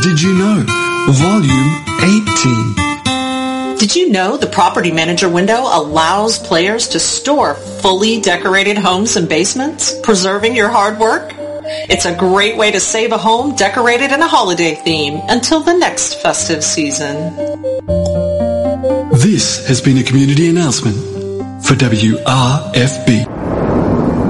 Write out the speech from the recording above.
Did you know? Volume 18. Did you know the Property Manager window allows players to store fully decorated homes and basements, preserving your hard work? It's a great way to save a home decorated in a holiday theme until the next festive season. This has been a community announcement for WRFB.